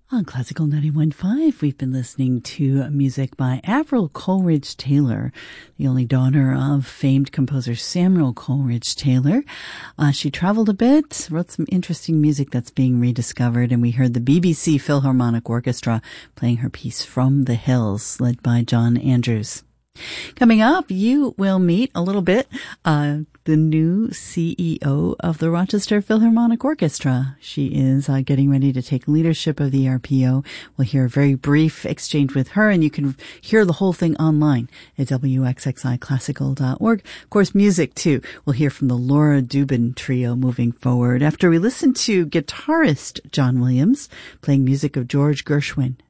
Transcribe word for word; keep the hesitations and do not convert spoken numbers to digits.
On Classical ninety-one point five, we've been listening to music by Avril Coleridge Taylor, the only daughter of famed composer Samuel Coleridge Taylor. Uh, she traveled a bit, wrote some interesting music that's being rediscovered, and we heard the B B C Philharmonic Orchestra playing her piece From the Hills, led by John Andrews. Coming up, you will meet a little bit uh, the new C E O of the Rochester Philharmonic Orchestra. She is uh, getting ready to take leadership of the R P O. We'll hear a very brief exchange with her, and you can hear the whole thing online at W X X I classical dot org. Of course, music, too. We'll hear from the Laura Dubin Trio moving forward after we listen to guitarist John Williams playing music of George Gershwin.